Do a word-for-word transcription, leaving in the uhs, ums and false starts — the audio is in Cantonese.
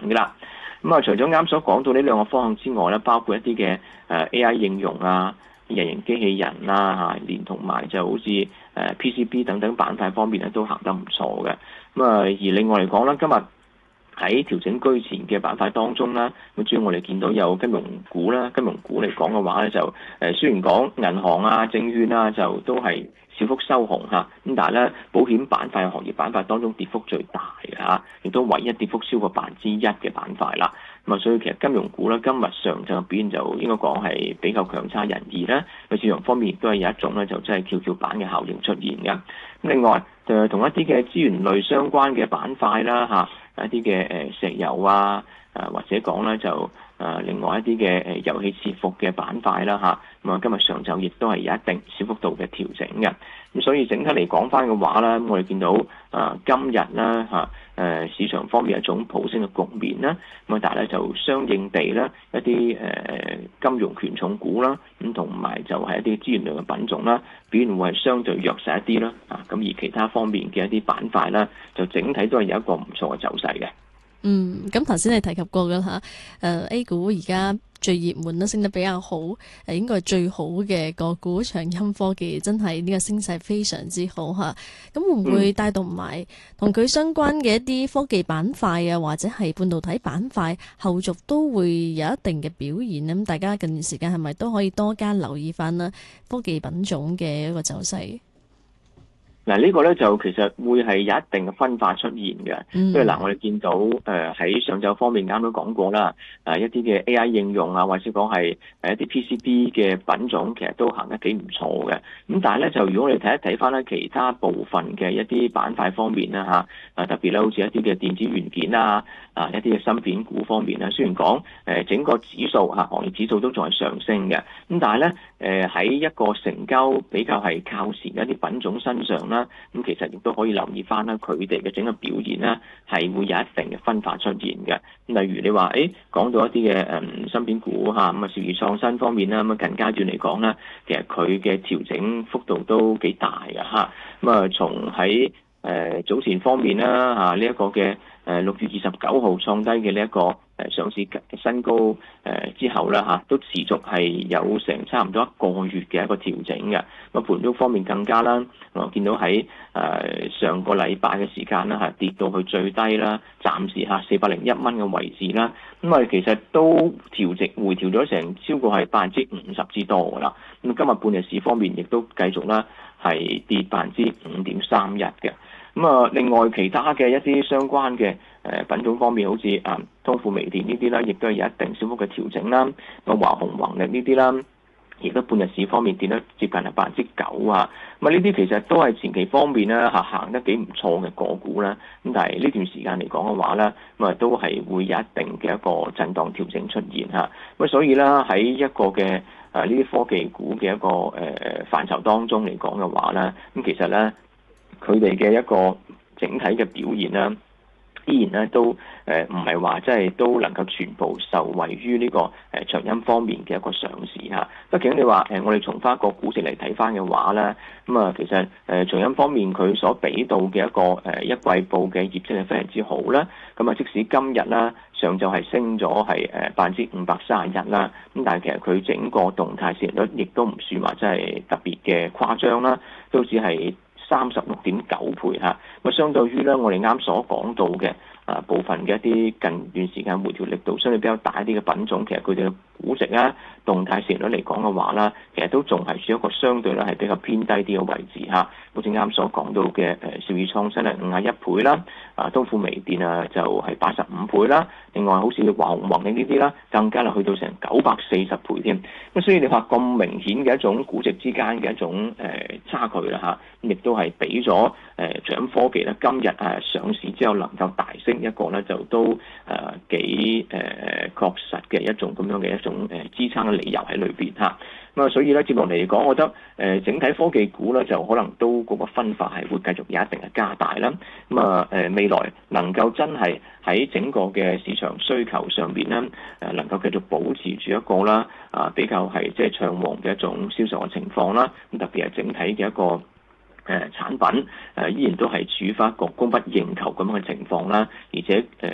㗎啦。咁啊，除咗啱所講到呢兩個方向之外咧，包括一啲嘅誒 A I 應用啊、人形機器人啦、啊、嚇，連同埋就好似誒 P C B 等等板塊方面咧都行得唔錯嘅。咁啊，而另外嚟講咧，今日喺調整居前嘅板塊當中啦，咁主要我哋見到有金融股啦，金融股嚟講嘅話咧就誒雖然講銀行啊、證券啊就都係小幅收紅嚇，咁但係咧保險板塊、行業板塊當中跌幅最大嘅嚇，亦都唯一跌幅超過百分之一嘅板塊啦。咁啊，所以其實金融股咧今日上晝表現就應該講係比較強差人意啦。喺市場方面亦都係有一種咧就真係蹺蹺板嘅效應出現嘅。咁另外就同一啲嘅資源類相關嘅板塊啦嚇，一啲嘅誒石油啊，誒或者講咧就誒另外一啲嘅誒遊戲設服嘅板塊啦嚇，咁啊今日上晝亦都係有一定小幅度嘅調整嘅。咁所以整體嚟講翻嘅話咧，我哋見到啊今日啦嚇誒市場方面一種普升嘅局面啦，咁啊但係咧就相應地咧一啲誒金融權重股啦，咁同埋就係一啲資源類嘅品種啦，表現會係相對弱勢一啲啦，啊咁而其他方面嘅一啲板塊啦，就整體都係有一個唔錯嘅走勢嘅。 嗯，咁頭先你提及過㗎嚇，誒 A 股而家最熱門啦，升得比較好，誒應該係最好嘅個股長鑫科技，真係呢個升勢非常之好嚇。咁會唔會帶動埋同佢相關嘅一啲科技板塊啊，或者係半導體板塊，後續都會有一定嘅表現咧？咁大家近段時間係咪都可以多加留意翻啦科技品種嘅一個走勢？ 嗱呢個咧就其實會係有一定嘅分化出現嘅，因為嗱我哋見到誒喺、呃、上晝方面啱都講過啦，誒、呃、一啲嘅 A I 應用啊，或者講係誒一啲 P C B 嘅品種，其實都行得幾唔錯嘅。咁但係咧就如果我哋睇一睇翻咧其他部分嘅一啲板塊方面啦嚇，啊特別咧好似一啲嘅電子元件啊，啊一啲嘅芯片股方面啦，雖然講誒、呃、整個指數嚇、啊、行業指數都仲係上升嘅，咁但係咧誒喺一個成交比較係靠前嘅一啲品種身上啦，咁其實亦都可以留意翻啦，佢哋嘅整個表現啦，係會有一定嘅分化出現嘅。例如你話，誒講到一啲嘅誒芯片股嚇，咁啊兆易創新方面啦，咁啊近階段嚟講咧，其實佢嘅調整幅度都幾大嘅嚇。咁啊，從喺誒早前方面啦嚇，呢一個嘅誒六月二十九號創低嘅呢一個誒上市嘅新高誒之後啦嚇，都持續係有成差唔多一個月嘅一個調整嘅。咁盤中方面更加啦，我見到喺誒上個禮拜嘅時間啦嚇，跌到去最低啦，暫時嚇四百零一蚊嘅位置啦。咁啊其實都調整回調咗成超過係百分之五十之多㗎啦。咁今日半日市方面亦都繼續啦係跌百分之五點三一嘅。咁啊，另外其他嘅一啲相關嘅誒品種方面，好似啊東富微電呢啲啦，亦都係有一定小幅嘅調整啦。咁華虹宏力呢啲啦，亦都半日市方面跌得接近係百分之九啊。咁啊，呢啲其實都係前期方面咧嚇行得幾唔錯嘅個股啦。咁但係呢段時間嚟講嘅話咧，咁啊都係會有一定嘅一個震盪調整出現嚇。咁所以咧喺一個嘅誒呢啲科技股嘅一個誒範疇當中嚟講嘅話咧，咁其實咧，佢哋嘅一個整體嘅表現啦，依然咧都誒唔係話即係都能夠全部受惠於呢個誒長鑫方面嘅一個上市嚇。畢竟你話誒我哋從翻個估值嚟睇翻嘅話咧，咁啊其實誒長鑫方面佢所俾到嘅一個誒一季報嘅業績係非常之好啦。咁啊即使今日啦上晝係升咗係誒百分之五百三十一啦，咁但係其實佢整個動態市盈率亦都唔算話真係特別嘅誇張啦，都只係三十六點九倍嚇，咁相對於咧我哋啱所講到嘅啊部分嘅一啲近段時間回調力度相對比較大啲嘅品種，其實佢哋嘅估值啊、動態市盈率嚟講嘅話啦，其實都仲係處於一個相對咧係比較偏低啲嘅位置嚇。好似啱所講到嘅誒兆易創新係五十一倍啦，啊東富微電啊就係八十五倍啦，另外好似華虹宏力呢啲啦，更加係去到成九百四十倍添。咁所以你話咁明顯嘅一種估值之間嘅一種誒、呃、差距啦嚇，亦都係俾咗誒長鑫科技咧今日誒上市之後能夠大升一個咧，就都誒、呃、幾誒、呃、確實嘅一種咁樣嘅一種誒支撐嘅理由喺裏邊嚇。咁啊，所以咧接落嚟嚟講，我覺得誒、呃、整體科技股咧就可能都嗰個分化係會繼續有一定嘅加大啦。咁啊誒未來能夠真係喺整個嘅市場需求上邊咧誒能夠繼續保持住一個啦啊比較係即係暢旺嘅一種銷售嘅情況啦。咁特別係整體嘅一個誒產品誒依然都係處於翻一個供不應求咁樣嘅情況啦，而且誒